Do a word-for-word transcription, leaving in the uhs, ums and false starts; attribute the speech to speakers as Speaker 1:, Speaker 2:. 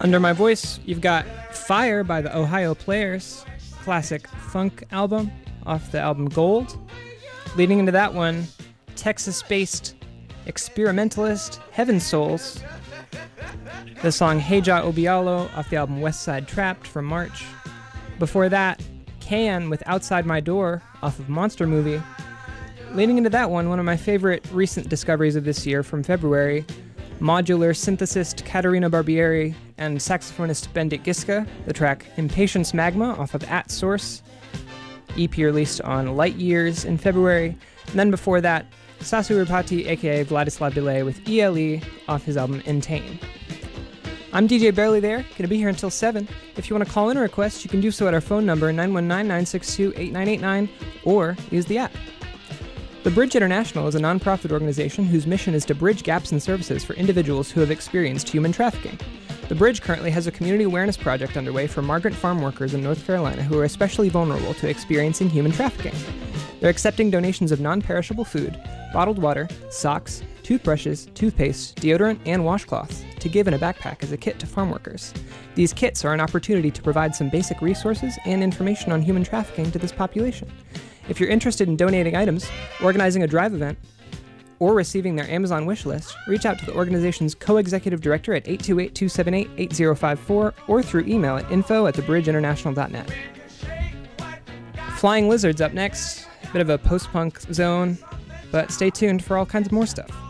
Speaker 1: Under my voice, you've got Fire by the Ohio Players, classic funk album off the album Gold. Leading into that one, Texas-based experimentalist Heaven Souls, the song Heja Obialo off the album West Side Trapped from March. Before that, Can with Outside My Door off of Monster Movie. Leading into that one, one of my favorite recent discoveries of this year from February, modular synthesist Caterina Barbieri and saxophonist Bendit Giska, the track Impatience Magma off of At Source, E P released on Light Years in February. And then before that, Sasu Ripati, aka Vladislav Delay, with E L E off his album Entane. I'm D J Barely There, gonna be here until seven. If you want to call in a request, you can do so at our phone number nine one nine, nine six two, eight nine eight nine or use the app. The Bridge International is a nonprofit organization whose mission is to bridge gaps in services for individuals who have experienced human trafficking. The Bridge currently has a community awareness project underway for migrant farm workers in North Carolina who are especially vulnerable to experiencing human trafficking. They're accepting donations of non-perishable food, bottled water, socks, toothbrushes, toothpaste, deodorant, and washcloths to give in a backpack as a kit to farm workers. These kits are an opportunity to provide some basic resources and information on human trafficking to this population. If you're interested in donating items, organizing a drive event, or receiving their Amazon wish list, reach out to the organization's co-executive director at eight two eight, two seven eight, eight zero five four or through email at info at the bridge international dot net. Flying Lizards up next. Bit of a post-punk zone, but stay tuned for all kinds of more stuff.